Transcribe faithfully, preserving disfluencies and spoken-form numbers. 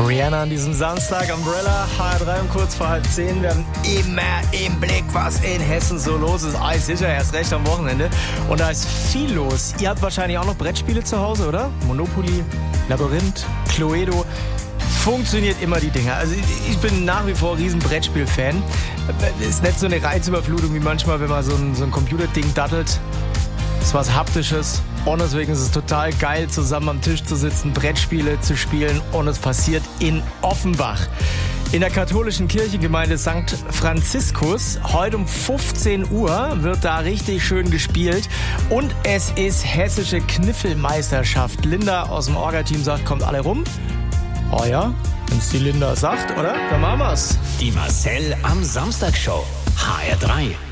Rihanna an diesem Samstag, Umbrella, H R drei um kurz vor halb zehn. Wir haben immer im Blick, was in Hessen so los ist. Ah, sicher, erst recht am Wochenende. Und da ist viel los. Ihr habt wahrscheinlich auch noch Brettspiele zu Hause, oder? Monopoly, Labyrinth, Cluedo. Funktioniert immer die Dinger. Also ich bin nach wie vor riesen Brettspiel-Fan. Ist nicht so eine Reizüberflutung wie manchmal, wenn man so ein, so ein Computerding dattelt. Das ist was Haptisches. Und deswegen ist es total geil, zusammen am Tisch zu sitzen, Brettspiele zu spielen. Und es passiert in Offenbach. In der katholischen Kirchengemeinde Sankt Franziskus. Heute um fünfzehn Uhr wird da richtig schön gespielt. Und es ist hessische Kniffelmeisterschaft. Linda aus dem Orga-Team sagt, kommt alle rum. Oh ja, wenn es die Linda sagt, oder? Dann machen wir's. Die Marcel am Samstag Show. H R drei.